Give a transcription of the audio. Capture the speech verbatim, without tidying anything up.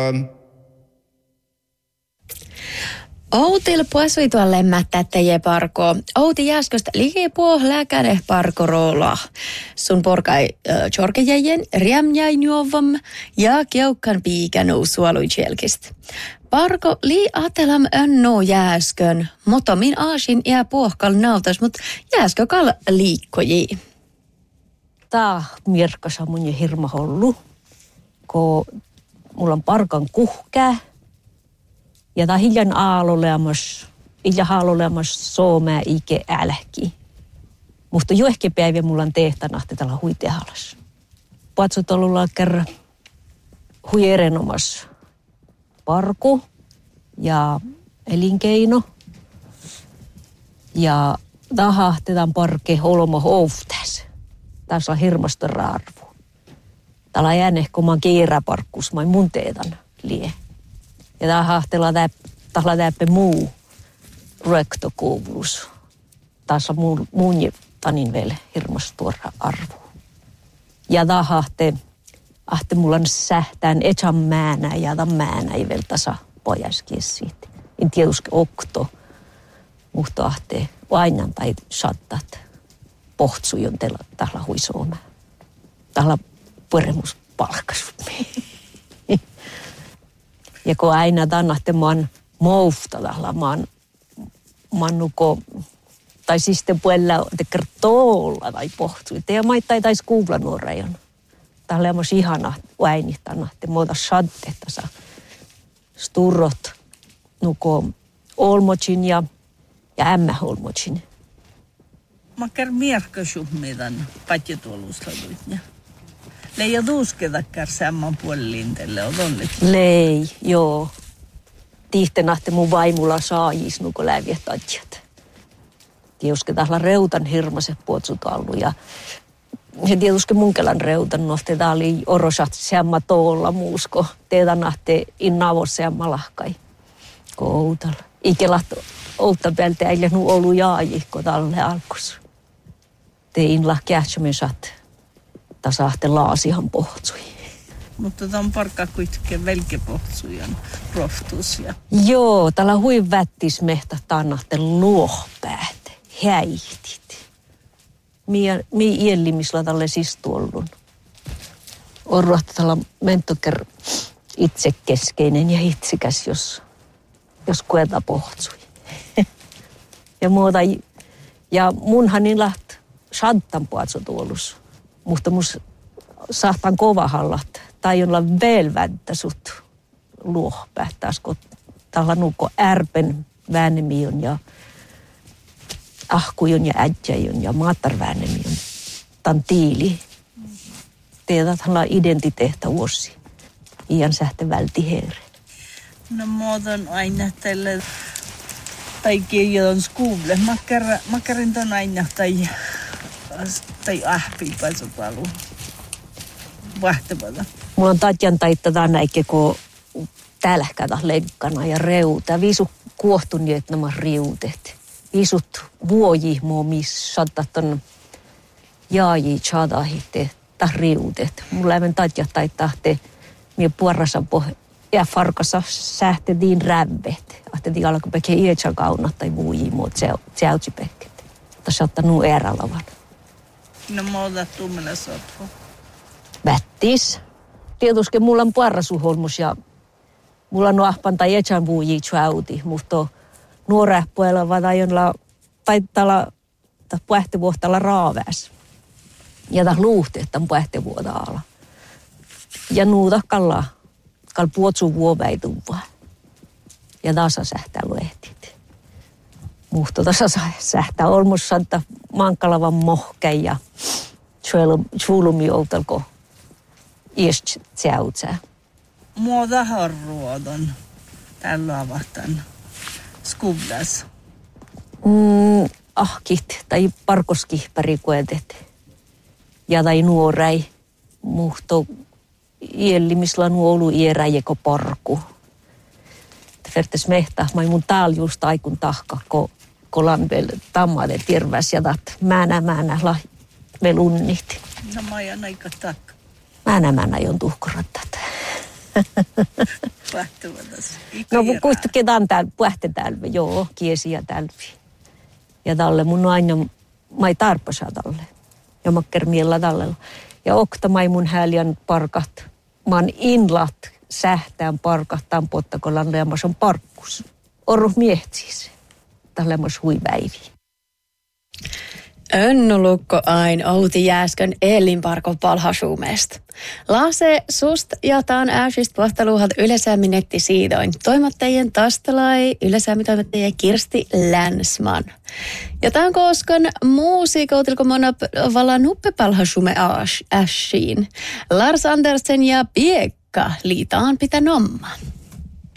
Outil puasui tuolle lemmättä teje parko. Outi jäsköstä liipuo lääkäne parko roola. Sun porkai chorkejejen riemjäin juovam ja keukkan piikänuu suolui chelkist. Parko lii atelam önno jäskön, mutta min aasin jää puohkal nautas, mut jäskö kal liikkoji. Tää mirkkasa mun ja hirma hollu, kun mulla on parkan kuhkää. Ja tää hiljan aaloleamas, hiljan aaloleamas soomää ike älki. Musta jo ehkä päivä mulla on tehtanahti tällä huitehalas. Patsot ollulla kerran hui erinomas parku ja elinkeino. Ja tahahtetaan parke olmo houftäs. Tässä on hirmasta arvu. Täällä on jäänyt, kun mä oon kiiräparkkus, mä mun teetan lie. Ja tää hahtella tällä täppä muu rektokuuluus. Tässä on muun, muun tanin vielä hirmas tuora arvu. Ja tää hahte, ahte mulla on sähtään etsan määnä ja tämän määnä ei vielä tasa pojaskin siitä. En tiedä, okto, mutta ahte vainan tai sattat pohtsujon tällä huisoomä. Tällä puremus palkasut. Ja kun aina tannahte mä oon mouftalalla, mä oon, mä oon nuko, tai siis sitten puolella tekee toolla tai pohtsui. Ja mä ei taisi kuulla nuorejon. Tällä on myös ihana ääni tannahte. Mä otan shadtettasa sturrot nuko olmocin ja, ja ämmäholmocin. Mä käyn mierkkösuhmidan patjatuolusta luitnia. Leija tuuskedakkar samman puolellintelle on onneksi. Lei, joo. Tihtenahte mun vaimulla saajis nuko läviä tadjat. Tiuske tahla reutan hirmaset puotsutallu ja se tietysti munkelan reutan nohte tää oli orosat samma toolla muusko. Teetä nahte innavos samma lahkai. Koutalla. Ikelat outa päältä äille nu olu jaaji, kun tälle alkus. Tein lahkähtsämin saat. Tasahte laasihan pohtsui. Mutta tämä on parkkaa kuitenkin velkepohtsujan proftus. Ja... Joo, tällä hui vättis mehtä tannahte luohpäät, häihtit. Mie, mie iellimisla tälle sistuollun. On ruohta tällä mentoker itsekeskeinen ja itsekäs, jos, jos kueta pohtsui. ja muuta, ja munhan niin läht shantan puatsotuolus. Mutta mus saattan kovahallat tai olla veel väntä sut luohpähtäis, kun tällä nuko ärpen väänemion ja ahkujon ja ädjäjon ja maatarväänemion. Tan tiili. Teetat tällä identiteettä vuosi. Ian sähte välti heere. No muoton aina tälle tai kirjoitan skuulle. Mä kärin ton aina tai tai ahpii pääsopaluu vahtemata. Mulla on tatjan taittaa näikke, kun tälkätä lenkkana ja reuta. Viisu kuohtun että nämä riutet. Viisut vuoji muu, missä saattaa ton jaaji chadahitte tai riutet. Mulla ei tatja taittaa te mie puorassa pohja. Ja farkassa sähtettiin rämvet. Ahtettiin alkupekki ietsä kaunat tai vuoji muu tseautsipekket. Tässä ottaa nuu erälavan. No mä otan tummella sotko. Vättis. Tietysti mulla on puarrasuholmus ja mulla on ahpan tai etsän vuujii tjauti, mutta nuorähpuella vadajonla taittala tai pähtivuohtalla raaväs. Ja tas luuhteet tämän pähtivuotaalla. Ja nuuta kalla, kal puotsu vuoväituvaa. Ja tasa sähtää luehtit. Muhto tasa sähtää olmussanta mankalavan mohkeen ja tjuulumi outalko iest tjautsää. Muuta harruodon tällä avahtan skuvlas. Mm, ahkit tai parkoskihpäri kuetet. Ja tai nuorai. Muhto iellimisla nuolu ieräjeko parku. Fertes mehtä, mä mun täällä just aikun tahka, ko kolan vel tammade tirväs ja tat määnä määnä la vel unnit. No mä ajan aika takka. Määnä määnä jon tuhkorattat. pähtävätäs. No kuitenkin tämän täällä, pähtetälvi, joo, kiesiä tälvi. Ja tälle mun on aina, mä ei tarpasa tälle. Ja makker miellä tälle. Ja okta mai mun häälien parkat. Mä oon inlat sähtään parkahtaan pottakolan leemas on parkkus. Orru miehtsiis. Tällä leemas hui päivi. Önnu lukko ain Outi Jääskön elinparkon palhasuumesta. Lase sust jataan ääsistä pohtaluuhat yleisäämi nettisiidoin. Toimittajien tastalai yleisäämi-toimittajien Kirsti Länsman. Ja tämän koskan muusikoutilko mona vala nuppe palhasuume ääsiin. Lars Andersen ja Piekka liitaan pitää nomman.